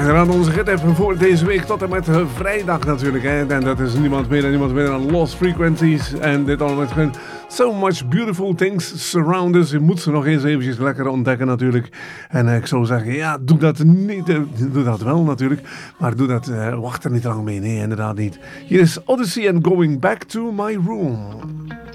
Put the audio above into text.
uiteraard onze gids voor deze week tot en met vrijdag natuurlijk. Hè. En dat is niemand meer dan Lost Frequencies. En dit allemaal met So Much Beautiful Things Surround Us. Je moet ze nog eens eventjes lekker ontdekken natuurlijk. En ik zou zeggen, ja, doe dat niet. Doe dat wel natuurlijk. Maar doe dat, wacht er niet lang mee. Nee, inderdaad niet. Hier is Odyssey and Going Back to My Room.